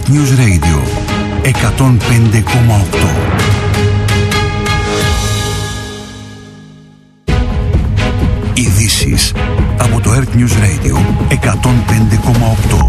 Earth News Radio 105,8. Ειδήσεις από το Earth News Radio 105,8.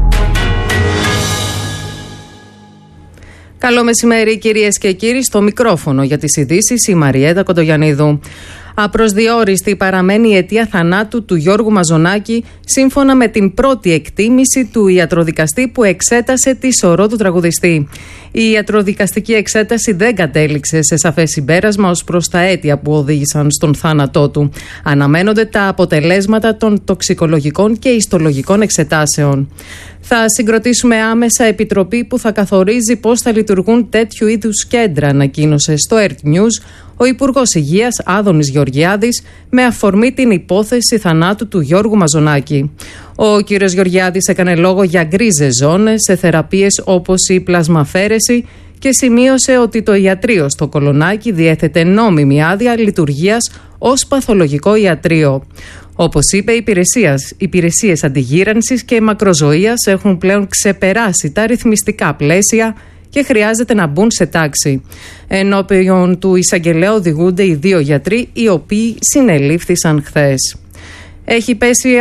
Καλό μεσημέρι κυρίες και κύριοι, στο μικρόφωνο για τις ειδήσεις η Μαριέτα Κοντογιαννίδου. Απροσδιόριστη παραμένει η αιτία θανάτου του Γιώργου Μαζονάκη, σύμφωνα με την πρώτη εκτίμηση του ιατροδικαστή που εξέτασε τη σωρό του τραγουδιστή. Η ιατροδικαστική εξέταση δεν κατέληξε σε σαφές συμπέρασμα ως προς τα αίτια που οδήγησαν στον θάνατό του. Αναμένονται τα αποτελέσματα των τοξικολογικών και ιστολογικών εξετάσεων. Θα συγκροτήσουμε άμεσα επιτροπή που θα καθορίζει πώς θα λειτουργούν τέτοιου είδους κέντρα, ανακοίνωσε στο Earth News ο Υπουργός Υγείας Άδωνης Γεωργιάδης με αφορμή την υπόθεση θανάτου του Γιώργου Μαζονάκη. Ο κύριος Γεωργιάδης έκανε λόγο για γκρίζες ζώνες σε θεραπείες όπως η πλασμαφέρεση και σημείωσε ότι το ιατρείο στο Κολονάκι διέθετε νόμιμη άδεια λειτουργίας ως παθολογικό ιατρείο. Όπως είπε, οι υπηρεσίες αντιγύρανσης και μακροζωίας έχουν πλέον ξεπεράσει τα ρυθμιστικά πλαίσια και χρειάζεται να μπουν σε τάξη. Ενώπιον του εισαγγελέα οδηγούνται οι δύο γιατροί, οι οποίοι συνελήφθησαν χθες. Έχω πέσει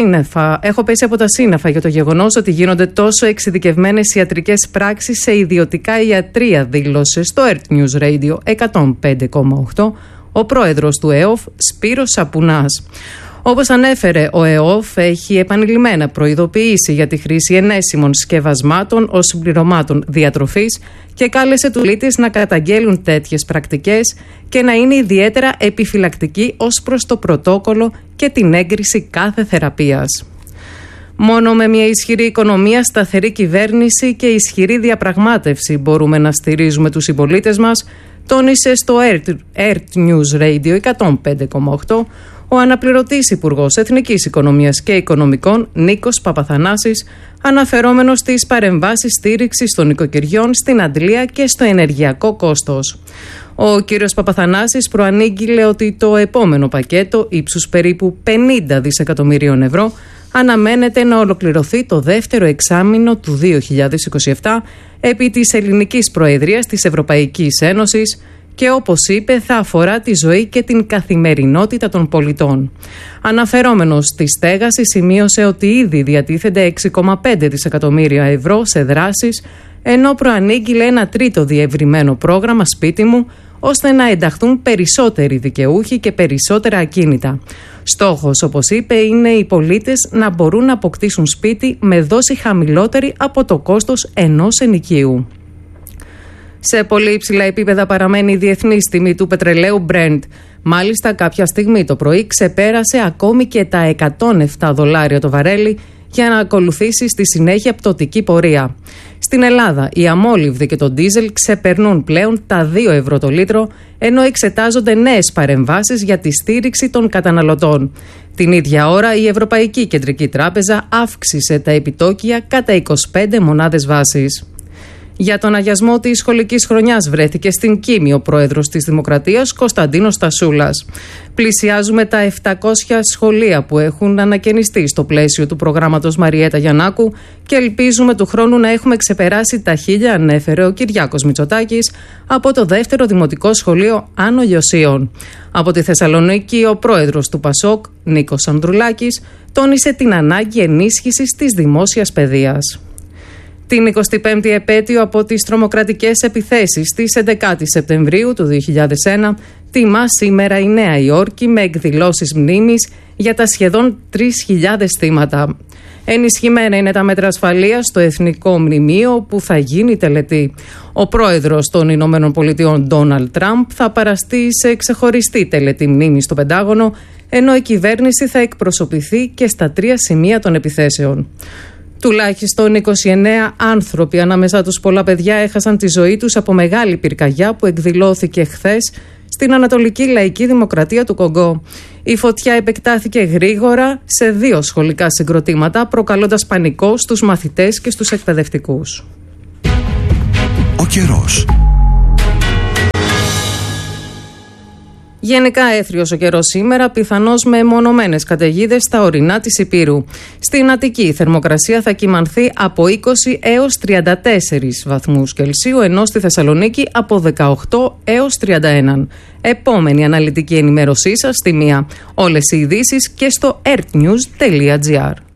από τα σύννεφα για το γεγονός ότι γίνονται τόσο εξειδικευμένες ιατρικές πράξεις σε ιδιωτικά ιατρεία, δήλωσε στο Earth News Radio 105,8 ο πρόεδρος του ΕΟΦ, Σπύρος Σαπουνάς. Όπως ανέφερε, ο ΕΟΦ έχει επανειλημμένα προειδοποιήσει για τη χρήση ενέσιμων σκευασμάτων ως συμπληρωμάτων διατροφής και κάλεσε τους πολίτες να καταγγέλουν τέτοιες πρακτικές και να είναι ιδιαίτερα επιφυλακτικοί ως προς το πρωτόκολλο και την έγκριση κάθε θεραπείας. Μόνο με μια ισχυρή οικονομία, σταθερή κυβέρνηση και ισχυρή διαπραγμάτευση μπορούμε να στηρίζουμε τους συμπολίτες μας, τόνισε στο Earth News Radio 105,8 ο αναπληρωτής Υπουργός Εθνικής Οικονομίας και Οικονομικών Νίκος Παπαθανάσης, αναφερόμενος στις παρεμβάσεις στήριξης των νοικοκυριών στην αντλία και στο ενεργειακό κόστος. Ο κύριος Παπαθανάσης προανήγγειλε ότι το επόμενο πακέτο ύψους περίπου 50 δισεκατομμυρίων ευρώ αναμένεται να ολοκληρωθεί το δεύτερο εξάμηνο του 2027 επί της ελληνικής προεδρίας της Ευρωπαϊκής Ένωσης και όπως είπε θα αφορά τη ζωή και την καθημερινότητα των πολιτών. Αναφερόμενος στη στέγαση σημείωσε ότι ήδη διατίθενται 6,5 δισεκατομμύρια ευρώ σε δράσεις, ενώ προανήγγειλε ένα τρίτο διευρυμένο πρόγραμμα «Σπίτι μου», ώστε να ενταχθούν περισσότεροι δικαιούχοι και περισσότερα ακίνητα. Στόχος, όπως είπε, είναι οι πολίτες να μπορούν να αποκτήσουν σπίτι με δόση χαμηλότερη από το κόστος ενός ενοικίου. Σε πολύ υψηλά επίπεδα παραμένει η διεθνής τιμή του πετρελαίου Brent. Μάλιστα, κάποια στιγμή το πρωί ξεπέρασε ακόμη και τα $107 το βαρέλι για να ακολουθήσει στη συνέχεια πτωτική πορεία. Στην Ελλάδα, οι αμόλυβδοι και το ντίζελ ξεπερνούν πλέον τα 2 ευρώ το λίτρο, ενώ εξετάζονται νέες παρεμβάσεις για τη στήριξη των καταναλωτών. Την ίδια ώρα, η Ευρωπαϊκή Κεντρική Τράπεζα αύξησε τα επιτόκια κατά 25 μονάδες βάσης. Για τον αγιασμό της σχολικής χρονιάς βρέθηκε στην Κίμη ο πρόεδρος της Δημοκρατίας Κωνσταντίνος Τασούλας. Πλησιάζουμε τα 700 σχολεία που έχουν ανακαινιστεί στο πλαίσιο του προγράμματος Μαριέτα Γιαννάκου και ελπίζουμε του χρόνου να έχουμε ξεπεράσει τα 1000, ανέφερε ο Κυριάκος Μητσοτάκης από το δεύτερο δημοτικό σχολείο Άνω Λιωσίων. Από τη Θεσσαλονίκη, ο πρόεδρος του ΠΑΣΟΚ, Νίκος Ανδρουλάκης, τόνισε την ανάγκη ενίσχυσης της δημόσιας παιδείας. Την 25η επέτειο από τις τρομοκρατικές επιθέσεις της 11 Σεπτεμβρίου του 2001 τιμά σήμερα η Νέα Υόρκη με εκδηλώσεις μνήμης για τα σχεδόν 3.000 θύματα. Ενισχυμένα είναι τα μέτρα ασφαλείας στο Εθνικό Μνημείο που θα γίνει τελετή. Ο πρόεδρος των Ηνωμένων Πολιτειών Ντόναλντ Τραμπ θα παραστεί σε ξεχωριστή τελετή μνήμης στο Πεντάγωνο, ενώ η κυβέρνηση θα εκπροσωπηθεί και στα 3 σημεία των επιθέσεων. Τουλάχιστον 29 άνθρωποι, ανάμεσά τους πολλά παιδιά, έχασαν τη ζωή τους από μεγάλη πυρκαγιά που εκδηλώθηκε χθες στην Ανατολική Λαϊκή Δημοκρατία του Κονγκό. Η φωτιά επεκτάθηκε γρήγορα σε 2 σχολικά συγκροτήματα, προκαλώντας πανικό στους μαθητές και στους εκπαιδευτικούς. Ο καιρός. Γενικά έθριος ο καιρός σήμερα, πιθανώς με μονομένες καταιγίδες στα ορεινά της Ηπείρου. Στην Αττική η θερμοκρασία θα κυμανθεί από 20 έως 34 βαθμούς Κελσίου, ενώ στη Θεσσαλονίκη από 18 έως 31. Επόμενη αναλυτική ενημέρωσή σας στη 1. Όλες οι ειδήσεις και στο earthnews.gr.